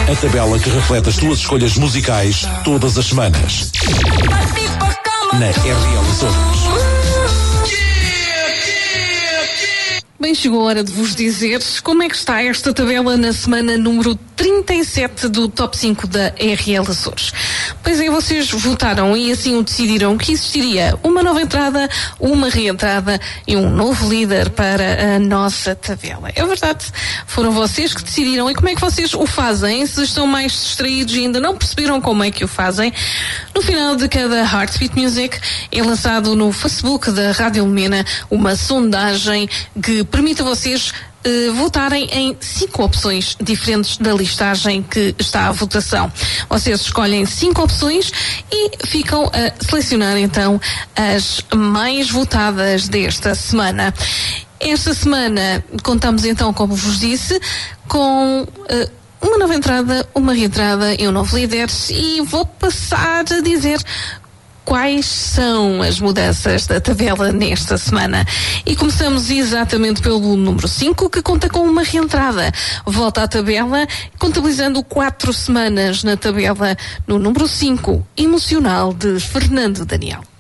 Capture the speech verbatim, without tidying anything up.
A tabela que reflete as tuas escolhas musicais todas as semanas. Na R L Açores. Bem, chegou a hora de vos dizer como é que está esta tabela na semana número trinta e sete do Top cinco da R L Açores. Pois é, vocês votaram e assim o decidiram que existiria uma nova entrada, uma reentrada e um novo líder para a nossa tabela. É verdade, foram vocês que decidiram. E como é que vocês o fazem? Se estão mais distraídos e ainda não perceberam como é que o fazem, no final de cada Heartbeat Music é lançado no Facebook da Rádio Lumena uma sondagem que permite a vocês uh, votarem em cinco opções diferentes da listagem que está à votação. Vocês escolhem cinco opções e ficam a selecionar então as mais votadas desta semana. Esta semana contamos então, como vos disse, com uh, uma nova entrada, uma reentrada e um novo líder, e vou passar a dizer quais são as mudanças da tabela nesta semana. E começamos exatamente pelo número cinco, que conta com uma reentrada. Volta à tabela, contabilizando quatro semanas na tabela no número cinco, Emocional, de Fernando Daniel.